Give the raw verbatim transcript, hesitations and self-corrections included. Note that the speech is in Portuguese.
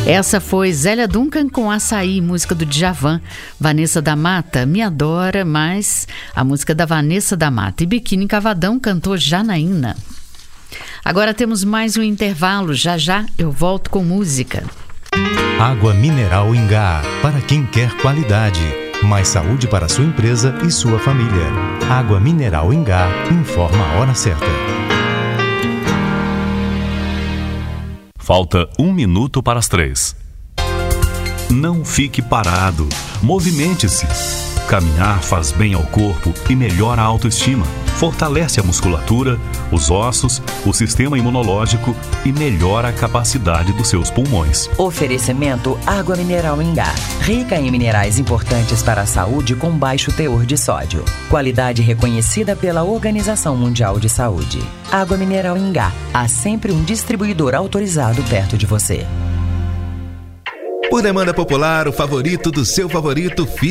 Essa foi Zélia Duncan com Açaí, música do Djavan. Vanessa da Mata, Me Adora, mais a música da Vanessa da Mata. E Biquíni Cavadão cantou Janaína. Agora temos mais um intervalo, já já eu volto com música. Água mineral Ingá, para quem quer qualidade. Mais saúde para sua empresa e sua família. Água mineral Ingá, informa a hora certa. Falta um minuto para as três. Não fique parado. Movimente-se. Caminhar faz bem ao corpo e melhora a autoestima. Fortalece a musculatura, os ossos, o sistema imunológico e melhora a capacidade dos seus pulmões. Oferecimento Água Mineral Ingá. Rica em minerais importantes para a saúde com baixo teor de sódio. Qualidade reconhecida pela Organização Mundial de Saúde. Água Mineral Ingá. Há sempre um distribuidor autorizado perto de você. Por demanda popular, o favorito do seu favorito